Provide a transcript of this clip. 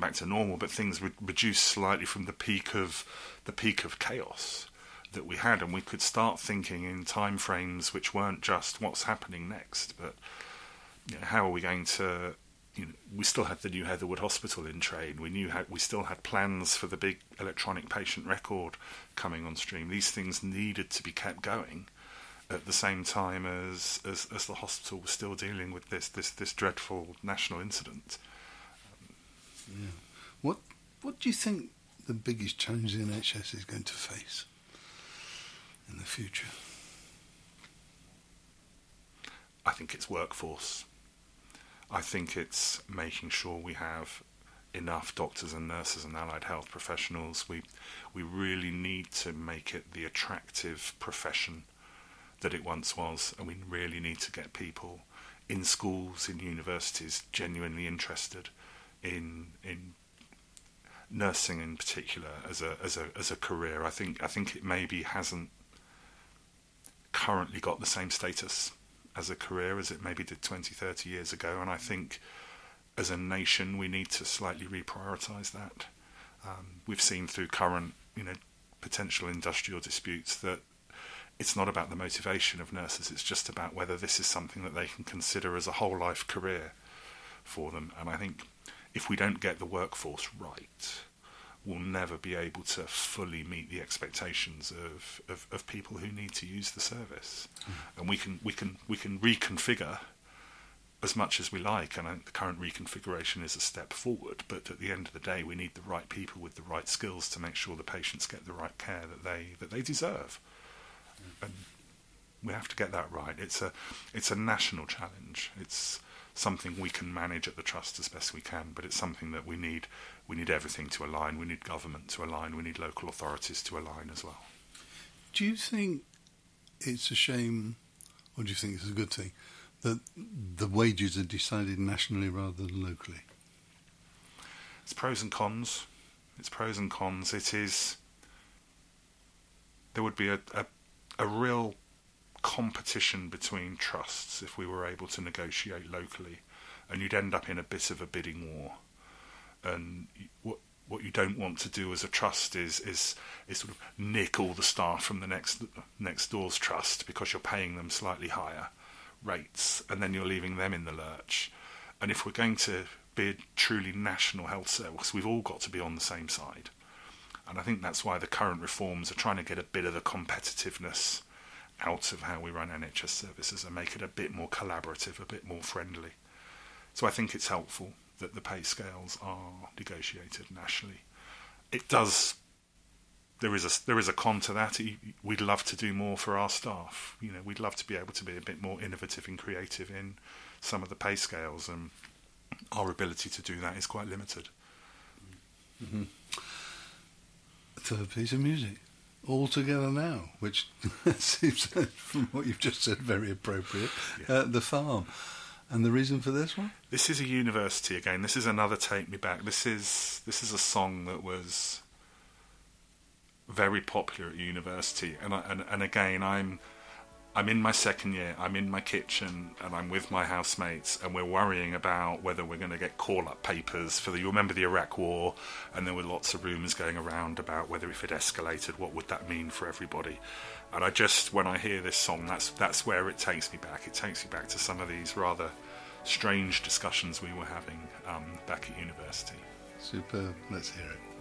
back to normal, but things would reduce slightly from the peak of chaos that we had, and we could start thinking in time frames which weren't just what's happening next, but how are we going to. We still had the new Heatherwood Hospital in trade. We still had plans for the big electronic patient record coming on stream. These things needed to be kept going at the same time as the hospital was still dealing with this dreadful national incident. What do you think the biggest challenge the NHS is going to face in the future? I think it's workforce. I think it's making sure we have enough doctors and nurses and allied health professionals. We really need to make it the attractive profession that it once was, and we really need to get people in schools, in universities, genuinely interested in nursing in particular as a career. I think it maybe hasn't currently got the same status as a career as it maybe did 20, 30 years ago, and I think as a nation we need to slightly reprioritise that. We've seen through current, potential industrial disputes that it's not about the motivation of nurses, it's just about whether this is something that they can consider as a whole life career for them. And I think if we don't get the workforce right, we'll never be able to fully meet the expectations of people who need to use the service. And we can reconfigure as much as we like, and I think the current reconfiguration is a step forward, but at the end of the day we need the right people with the right skills to make sure the patients get the right care that they deserve. And we have to get that right. It's a national challenge. It's something we can manage at the Trust as best we can, but it's something that we need everything to align. We need government to align. We need local authorities to align as well. Do you think it's a shame, or do you think it's a good thing, that the wages are decided nationally rather than locally? It's pros and cons. There would be a real competition between trusts if we were able to negotiate locally, and you'd end up in a bit of a bidding war. And what you don't want to do as a trust is sort of nick all the staff from the next door's trust because you're paying them slightly higher rates, and then you're leaving them in the lurch. And if we're going to be a truly national health service, we've all got to be on the same side. And I think that's why the current reforms are trying to get a bit of the competitiveness out of how we run NHS services and make it a bit more collaborative, a bit more friendly. So I think it's helpful that the pay scales are negotiated nationally. There is a con to that. We'd love to do more for our staff. We'd love to be able to be a bit more innovative and creative in some of the pay scales, and our ability to do that is quite limited. Mm-hmm. A third piece of music, All Together Now, which seems, from what you've just said, very appropriate. Yeah. The Farm. And the reason for this one? This is a university again. This is another Take Me Back. This is a song that was very popular at university, and again, I'm in my second year. I'm in my kitchen and I'm with my housemates, and we're worrying about whether we're going to get call-up papers for you remember the Iraq War, and there were lots of rumours going around about whether if it escalated, what would that mean for everybody. And when I hear this song, that's where it takes me back. It takes me back to some of these rather strange discussions we were having back at university. Superb. Let's hear it.